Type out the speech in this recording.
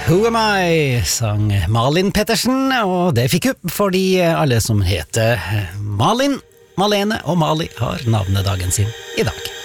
Who am I? Sang Malin Pettersen, og det fikk hun fordi alle som heter Malin, Malene og Mali har navnedagen sin i dag.